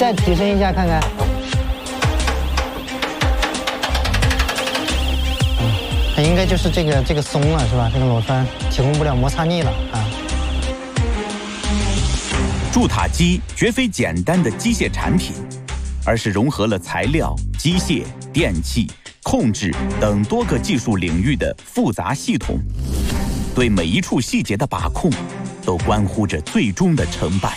再提升一下看看。它应该就是这个松了是吧？这个螺栓提供不了摩擦力了啊。 铸塔机绝非简单的机械产品，而是融合了材料、机械、电器、控制等多个技术领域的复杂系统。对每一处细节的把控，都关乎着最终的成败。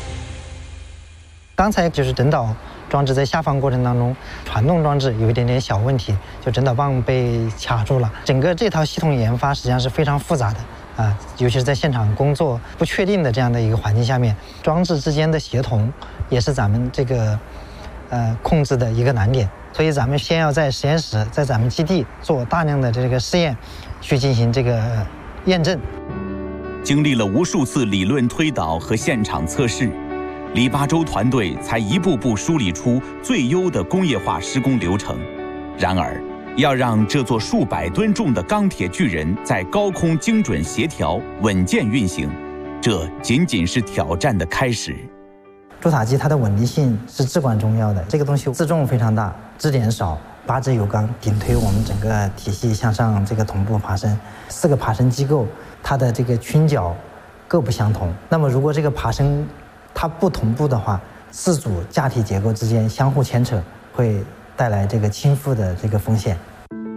刚才就是整导装置在下放过程当中，传动装置有一点点小问题，就整导棒被卡住了。整个这套系统研发实际上是非常复杂的啊，尤其是在现场工作不确定的这样的一个环境下面，装置之间的协同也是咱们这个控制的一个难点。所以咱们先要在实验室，在咱们基地做大量的这个试验，去进行这个验证。 经历了无数次理论推导和现场测试，李八洲团队才一步步梳理出最优的工业化施工流程。然而，要让这座数百吨重的钢铁巨人在高空精准协调、稳健运行，这仅仅是挑战的开始。 铸塔机它的稳定性是至关重要的，这个东西自重非常大，支点少，8支油缸顶推我们整个体系向上这个同步爬升，4个爬升机构它的这个倾角各不相同。那么如果这个爬升它不同步的话，4组架体结构之间相互牵扯，会带来这个倾覆的这个风险。